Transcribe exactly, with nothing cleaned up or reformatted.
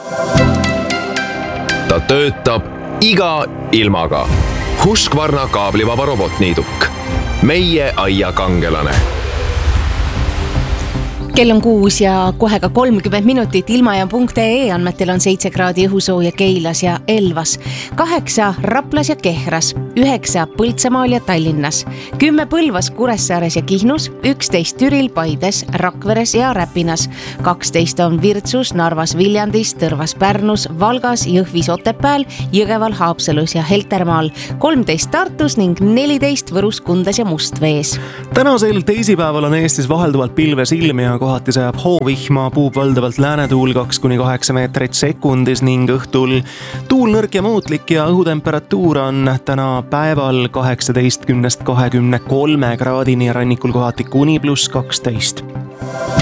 Ta töötab iga ilmaga. Husqvarna kaablivaba robotniiduk. Meie aia kangelane. Kell on kuus ja kohe ka kolmkümmend minutit. Ilmaja punkt ee andmetel on seitse kraadi õhusooja Keilas ja Elvas, kaheksa Raplas ja Kehras, üheksa Põltsamaal ja Tallinnas, kümme Põlvas, Kuressaares ja Kihnus, üksteist Türil, Paides, Rakveres ja Räpinas, kaksteist on Virtsus, Narvas, Viljandis, Tõrvas, Pärnus, Valgas, Jõhvis, Otepääl, Jõgeval, Haapsalus ja Heltermaal, kolmteist Tartus ning neliteist Võrus, Kundas ja Mustvees. Tänasel teisipäeval on Eestis vahelduvalt pilves ilm ja kohati sajab hoovihma, puub valdavalt läänetuul kaks kuni kaheksa meetrit sekundis ning õhtul tuul nõrk ja muutlik ja õhutemperatuur on täna päeval kaheksateistkümnest kahekümne kolme kraadini ja rannikul kohati kuni pluss kaksteist.